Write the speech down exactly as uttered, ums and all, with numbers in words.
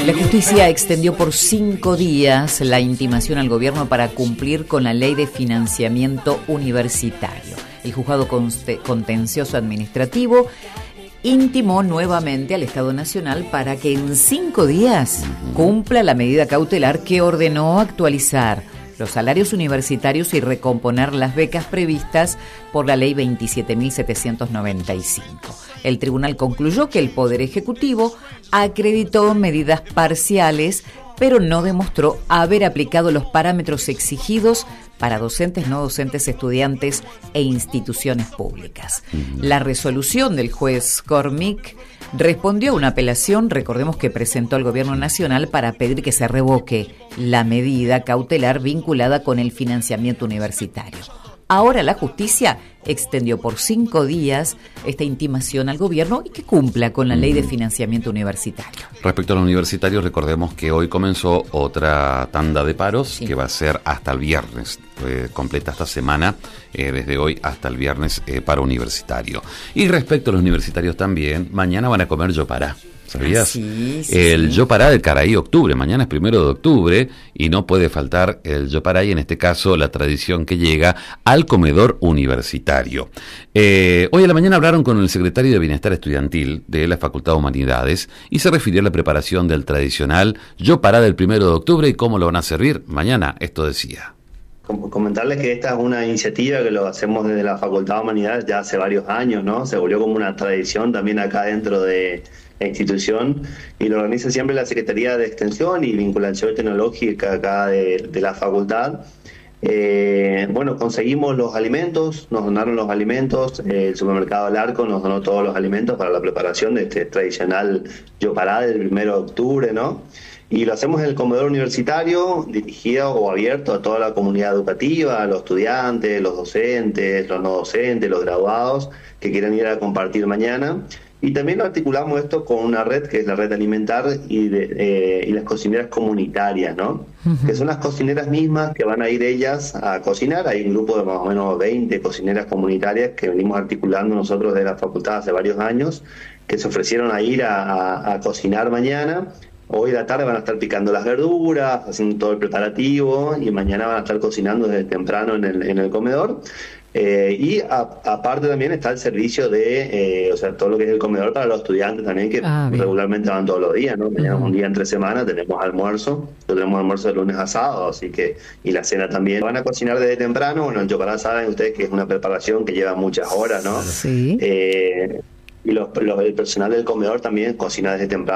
La justicia extendió por cinco días la intimación al gobierno para cumplir con la ley de financiamiento universitario. El juzgado contencioso administrativo intimó nuevamente al Estado Nacional para que en cinco días cumpla la medida cautelar que ordenó actualizar los salarios universitarios y recomponer las becas previstas por la ley veintisiete mil setecientos noventa y cinco. El tribunal concluyó que el Poder Ejecutivo acreditó medidas parciales, pero no demostró haber aplicado los parámetros exigidos para docentes, no docentes, estudiantes e instituciones públicas. La resolución del juez Cormick respondió a una apelación, recordemos que presentó el Gobierno Nacional para pedir que se revoque la medida cautelar vinculada con el financiamiento universitario. Ahora la justicia extendió por cinco días esta intimación al gobierno y que cumpla con la ley de financiamiento universitario. Respecto a los universitarios, recordemos que hoy comenzó otra tanda de paros, sí, que va a ser hasta el viernes, eh, completa esta semana, eh, desde hoy hasta el viernes, eh, paro universitario. Y respecto a los universitarios también, mañana van a comer yopará. ¿Sabías? Sí, sí, el sí. Yopará del Caraí octubre, mañana es primero de octubre y no puede faltar el Yopará y en este caso la tradición que llega al comedor universitario. Eh, hoy a la mañana hablaron con el secretario de Bienestar Estudiantil de la Facultad de Humanidades y se refirió a la preparación del tradicional Yopará del primero de octubre y cómo lo van a servir mañana. Esto decía. Comentarles que esta es una iniciativa que lo hacemos desde la Facultad de Humanidades ya hace varios años, ¿no? Se volvió como una tradición también acá dentro de la institución y lo organiza siempre la Secretaría de Extensión y Vinculación Tecnológica acá de, de la facultad. Eh, bueno, conseguimos los alimentos, nos donaron los alimentos, eh, el supermercado El Arco nos donó todos los alimentos para la preparación de este tradicional Yopará del primero de octubre, ¿no? Y lo hacemos en el comedor universitario, dirigido o abierto a toda la comunidad educativa, a los estudiantes, los docentes, los no docentes, los graduados que quieran ir a compartir mañana. Y también articulamos esto con una red que es la red alimentar y, de, eh, y las cocineras comunitarias, ¿no? Uh-huh. Que son las cocineras mismas que van a ir ellas a cocinar. Hay un grupo de más o menos veinte cocineras comunitarias que venimos articulando nosotros de la facultad hace varios años, que se ofrecieron a ir a, a, a cocinar mañana. Hoy de la tarde van a estar picando las verduras, haciendo todo el preparativo y mañana van a estar cocinando desde temprano en el, en el comedor. Eh, y a, aparte también está el servicio de, eh, o sea, todo lo que es el comedor para los estudiantes también, que ah, regularmente van todos los días, ¿no? Mañana es un día entre semana, tenemos almuerzo, nosotros tenemos almuerzo de lunes a sábado, así que, y la cena también. Van a cocinar desde temprano, bueno, el yopará saben ustedes que es una preparación que lleva muchas horas, ¿no? Sí. Eh, y los, los, el personal del comedor también cocina desde temprano.